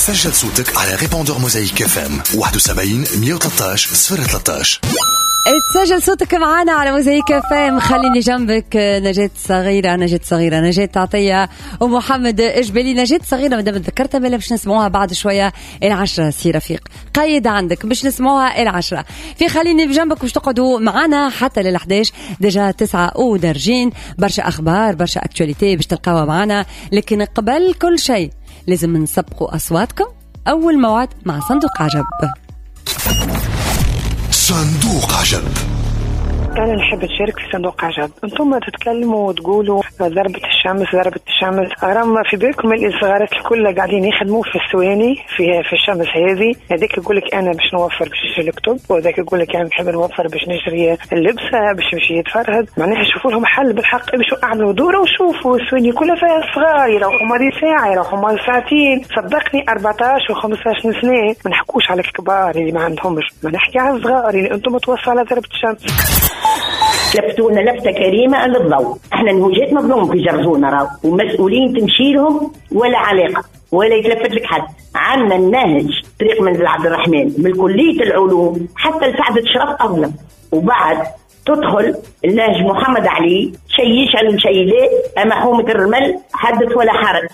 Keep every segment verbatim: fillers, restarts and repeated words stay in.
سجل صوتك على ريبوندور موزايك اف ام واحد وسبعين مية وثلاثة عشر صفر ثلاثة عشر. تسجل صوتك معنا على موزايك اف ام. خليني جنبك نجاة صغيرة نجاة صغيرة نجاة عطية ومحمد إجبالي. نجاة صغيرة مدام تذكرتها ملا باش نسمعوها بعد شوية العشرة. سي رفيق قيد عندك باش نسمعوها العشرة. في خليني بجنبك باش تقعدوا معنا حتى للحداش. ديجا تسعة ودرجين برشا أخبار برشا أكتواليتي باش تلقاوها معنا. لكن قبل كل شيء لازم نسبقوا أصواتكم. أول موعد مع صندوق عجب. صندوق عجب. أنا نحب أشارك في صندوق عجب. أنتم تتكلموا وتقولوا ضربة الشمس ضربة الشمس. أرام في بالكم الصغارات الكل قاعدين يخدموا في السواني في في الشمس هذه. هذاك يقولك أنا باش نوفر باش نشري الكتب، وذاك يقولك أنا نحب نوفر باش نشري اللبسة باش يمشي يتفرهد. معناها شوفوا لهم حل بالحق. باش أعملوا دورة وشوفوا السواني كلها فيها صغار يروحوا ماضي ساعة يروحوا ماضي ساعتين. صدقني أربعتاش وخمسطاش سنة. ما نحكوش على الكبار اللي ما عندهمش، ما نحكي على الصغار اللي أنتم توصلوا على ضربة الشمس. لفتونا لفتة كريمة للضوء. احنا نهوجات مظلوم في جرزونا راو ومسؤولين تمشي لهم ولا علاقة ولا يتلفت لك حد. عنا النهج طريق منزل عبد الرحمن من كلية العلوم حتى لسعدة شرف أظلم، وبعد تدخل النهج محمد علي شيء يشعل شيء لا أما حومة الرمل حدث ولا حرج.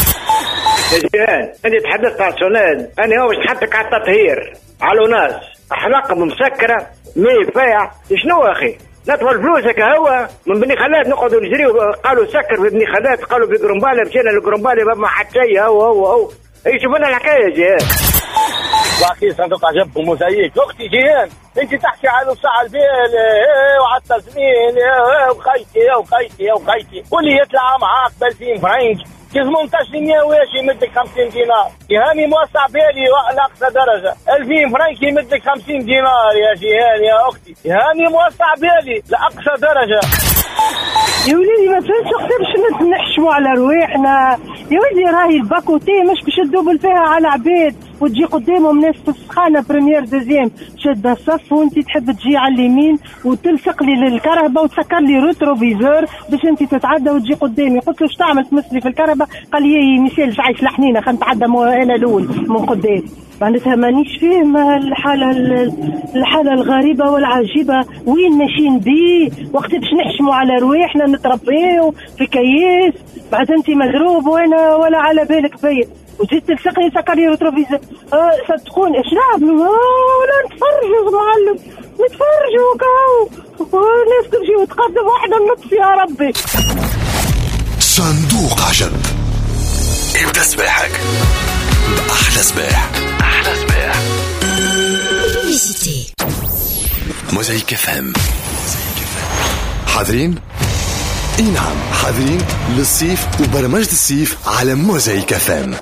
جيران انت تحدثت على السنان، انا هو نحطك على التطهير على ناس احلاقهم مسكره مي فيع. شنو اخي ندفع فلوسك هو من بني خلات نقعدوا نجريوا. قالوا سكر في بني خلات قالوا في قرنبالة مشينا لقرنبالة ما حد شيء. هو هو هو اي شوفنا الحكايه جيران. باقي صندوق عجب وموزايك. اختي جيران انت تحكي على وسع البال وعلى التزمين وخيتي يا وخيتي يا وخيتي واللي يطلع معاك بألفين فرنك كيزمون تشري واش يمدك خمسين دينار. يهاني موسع بالي لأقصى درجة. ألفين فرنك يمدك خمسين دينار يا جيهان يا أختي. يهاني موسع بالي لأقصى درجة. يا وليدي ما تنسى خطير باش نحشموا على رواحنا. يا ولدي راهي الباكوتي مش باش تدوبل فيها على عباد وتجي قدامهم ناس في السخانه بريمير دوزيام شاده الصف وانت تحب تجي على اليمين وتلصق لي للكهرباء وتسكر لي روتروفيزور باش انت تتعدى وتجي قدامي. قلت له اش تعمل تمسلي في الكهرباء؟ قال لي مثال عايش لحنينه خلينا نتعدى انا الاول من قدام. معناتها مانيش فاهمه الحاله الحاله الغريبه والعجيبه. وين ماشيين بيه وقت باش نحشموا على رواحنا نتربيو في كياس بعد انت مضروب وانا ولا على بالك بيا وجيت تلصقني سكري روتروفيزور. اه صدقوني اش نعملوا؟ ولا نتفرجوا معلم نتفرجوا كاو والناس تمشي وتقدم واحده النص يا ربي. صندوق عجب. ابدأ صباحك بأحلى صباح. أحلى صباح. موزايك اف ام. حاضرين؟ اي نعم حاضرين للصيف وبرمجة الصيف على موزايك اف ام.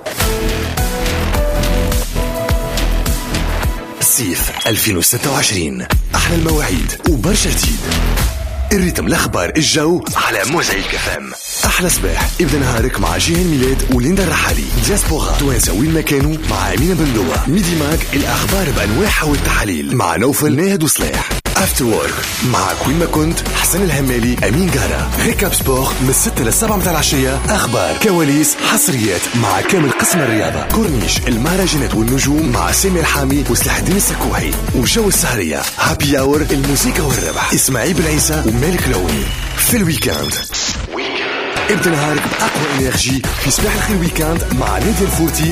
الصيف ألفين وستة وعشرين أحلى المواعيد وبرشا جديد. الريتم الأخبار الجو على موزايك اف ام. أحلى صباح ابدأ نهارك مع جيهان ميلاد وليندا الرحالي. دياسبورا توانسة وين ما كانوا مع أمينة بندوة. ميدي ماك الأخبار بأنواعها والتحاليل مع نوفل ناهد وصلاح. افتر وورك مع كوين ما كنت حسن الهمالي أمين جارة. ريكاب سبور من الستة للسبعة متاع العشية. أخبار كواليس حصريات مع كامل قسم الرياضة. كورنيش المهرجانات والنجوم مع سامي الحامي وسلاح الدين السكوحي. وجو السهرية هابي اور الموسيقى والربح إسماعيل بن عيسى ومالك لوني. في الويكاند ابدأ نهارك بأقوى إنرجي في صباح الخير ويكاند مع نادية الفورتي